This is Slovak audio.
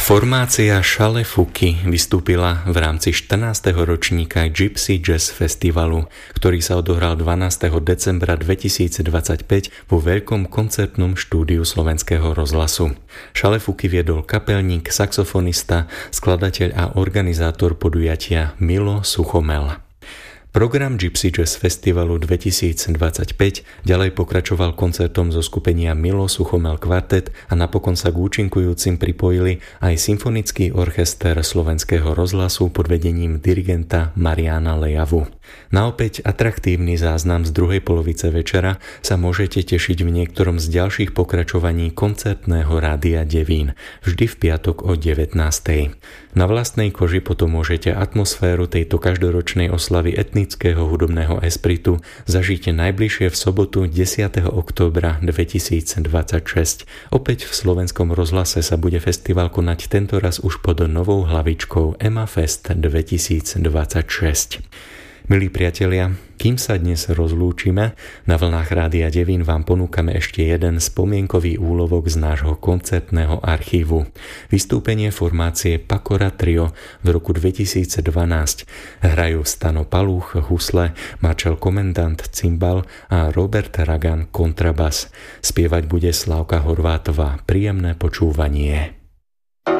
Formácia Šalefuky vystúpila v rámci 14. ročníka Gypsy Jazz Festivalu, ktorý sa odohral 12. decembra 2025 vo veľkom koncertnom štúdiu Slovenského rozhlasu. Šalefuky viedol kapelník, saxofonista, skladateľ a organizátor podujatia Milo Suchomel. Program Gypsy Jazz Festivalu 2025 ďalej pokračoval koncertom zo skupenia Milo Suchomel Quartet a napokon sa k účinkujúcim pripojili aj Symfonický orchester Slovenského rozhlasu pod vedením dirigenta Mariána Lejavu. Na opäť atraktívny záznam z druhej polovice večera sa môžete tešiť v niektorom z ďalších pokračovaní koncertného rádia Devín, vždy v piatok o 19. Na vlastnej koži potom môžete atmosféru tejto každoročnej oslavy etnického hudobného espritu zažite najbližšie v sobotu 10. októbra 2026. Opäť v Slovenskom rozhlase sa bude festival konať tentoraz už pod novou hlavičkou EMA Fest 2026. Milí priatelia, kým sa dnes rozlúčime, na vlnách Rádia Devín vám ponúkame ešte jeden spomienkový úlovok z nášho koncertného archívu. Vystúpenie formácie Pakora Trio v roku 2012. Hrajú Stano Palúch husle, Marcel Komendant cimbal a Robert Ragan kontrabas. Spievať bude Slávka Horvátová. Príjemné počúvanie.